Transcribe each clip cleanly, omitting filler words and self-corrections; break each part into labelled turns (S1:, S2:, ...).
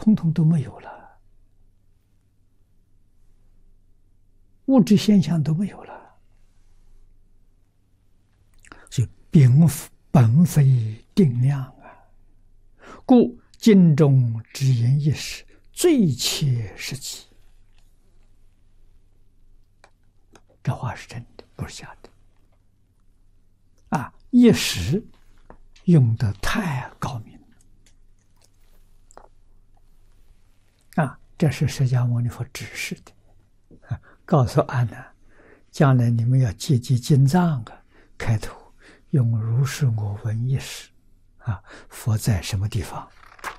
S1: 统统都没有了，物质现象都没有了，所以本非定量啊，故经中只言一时，最切实际。这话是真的，不是假的。一时用得太高明了。这是释迦牟尼佛指示的，告诉阿难，将来你们要接济经藏开头用如是我闻一时佛在什么地方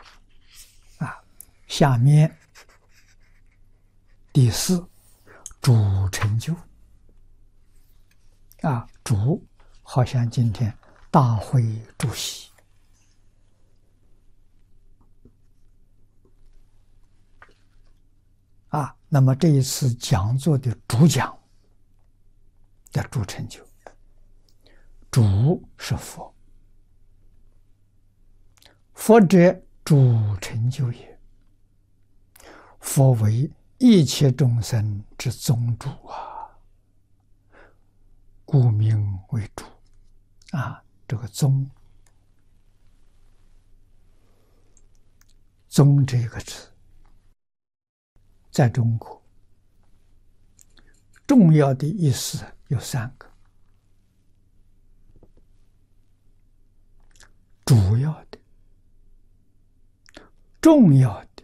S1: 下面第四，主成就主好像今天大会主席那么这一次讲座的主讲的主成就，主是佛，佛者主成就也，佛为一切众生之宗主故名为主这个宗这个字在中国重要的意思有3个，主要的、重要的、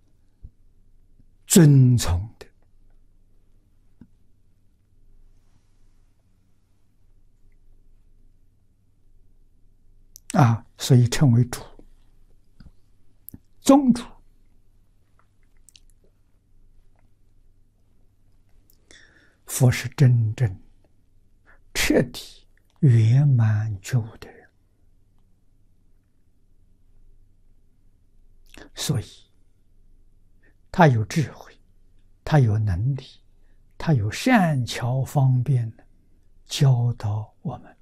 S1: 尊崇的所以称为主、宗主。佛是真正彻底圆满觉悟的人，所以他有智慧，他有能力，他有善巧方便教导我们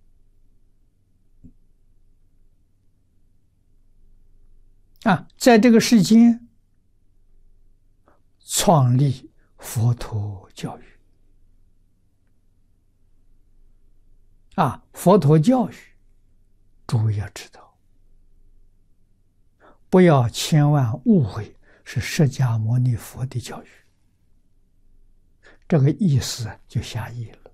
S1: 在这个世间创立佛陀教育佛陀教育诸位要知道，不要千万误会是释迦牟尼佛的教育，这个意思就狭义了，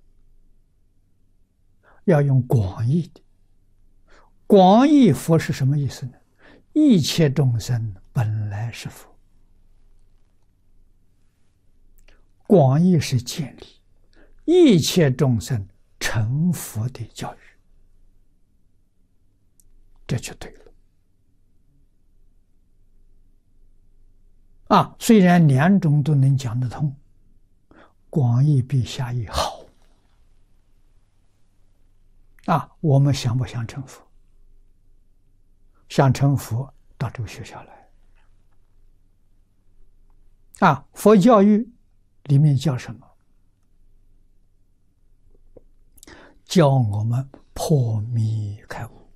S1: 要用广义的。广义佛是什么意思呢？一切众生本来是佛，广义是建立一切众生成佛的教育，这就对了虽然2种都能讲得通，广义比狭义好我们想不想成佛？想成佛到这个学校来佛教育里面叫什么？教我们破迷开悟，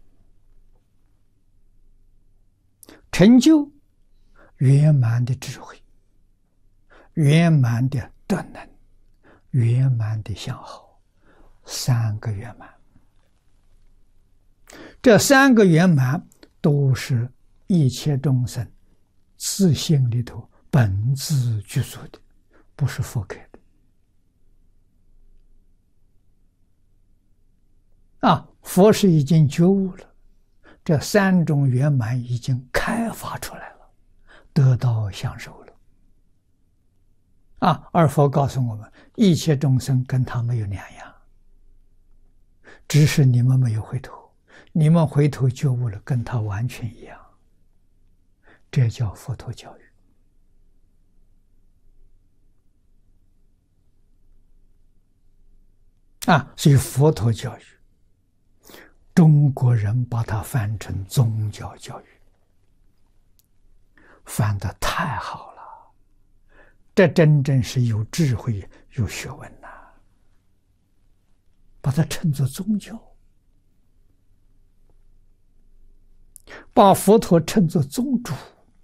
S1: 成就圆满的智慧，圆满的德能，圆满的相好，3个圆满。这3个圆满都是一切众生自性里头本自具足的，不是佛给的佛是已经觉悟了，这3种圆满已经开发出来了，得到享受了而佛告诉我们，一切众生跟他没有两样，只是你们没有回头，你们回头觉悟了，跟他完全一样，这叫佛陀教育所以佛陀教育中国人把它翻成宗教教育，翻得太好了，这真正是有智慧有学问把它称作宗教，把佛陀称作宗主